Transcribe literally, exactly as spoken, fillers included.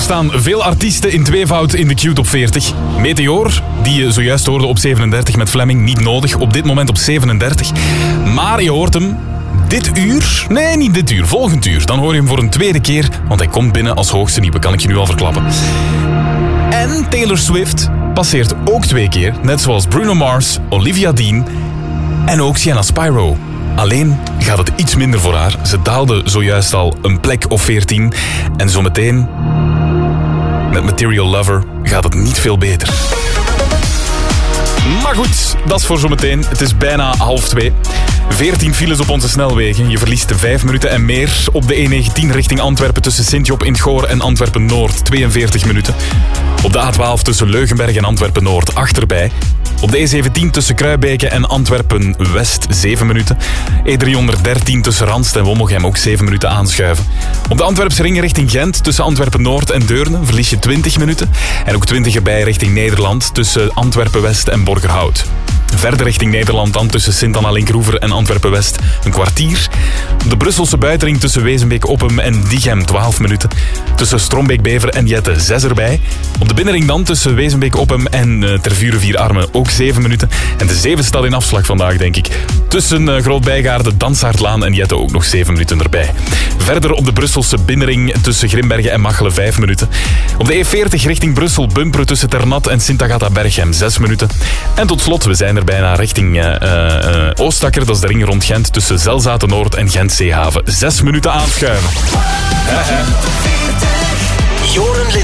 staan veel artiesten in tweevoud in de Q-top veertig. Meteor, die je zojuist hoorde op zevenendertig met Fleming, niet nodig. Op dit moment op zevenendertig. Maar je hoort hem dit uur. Nee, niet dit uur. Volgend uur. Dan hoor je hem voor een tweede keer. Want hij komt binnen als hoogste nieuwe. Kan ik je nu al verklappen. En Taylor Swift passeert ook twee keer. Net zoals Bruno Mars, Olivia Dean en ook Sienna Spyro. Alleen gaat het iets minder voor haar. Ze daalde zojuist al een plek of veertien. En zometeen, met Material Lover, gaat het niet veel beter. Maar goed, dat is voor zometeen. Het is bijna half twee. veertien files op onze snelwegen. Je verliest vijf minuten en meer. Op de E negentien richting Antwerpen tussen Sint-Job in 't Goor en Antwerpen-Noord. tweeënveertig minuten. Op de A twaalf tussen Leugenberg en Antwerpen-Noord. Achterbij. Op de E zeventien tussen Kruibeke en Antwerpen-West. zeven minuten. E driehonderddertien tussen Randst en Wommelgem. Ook zeven minuten aanschuiven. Op de Antwerpse ring richting Gent tussen Antwerpen-Noord en Deurne verlies je twintig minuten. En ook twintig erbij richting Nederland tussen Antwerpen-West en Borgerhout. Verder richting Nederland dan tussen Sint-Anna-Linkroever en Antwerpen-West een kwartier. Op de Brusselse buitenring tussen Wezenbeek-Oppem en Diegem twaalf minuten. Tussen Strombeek-Bever en Jette zes erbij. Op de binnenring dan tussen Wezenbeek-Oppem en uh, Tervuren-Vier-Armen ook zeven minuten. En de zeven staat in afslag vandaag, denk ik. Tussen uh, Groot-Bijgaarde, Dansaardlaan en Jette ook nog zeven minuten erbij. Verder op de Brusselse binnenring tussen Grimbergen en Machelen vijf minuten. Op de E veertig richting Brussel bumperen tussen Ternat en Sint-Agatha-Berchem zes minuten. En tot slot, we zijn er bijna richting uh, uh, Oostakker, dat is de ring rond Gent, tussen Zelzaten-Noord en Gent-Zeehaven. Zes minuten aanschuiven.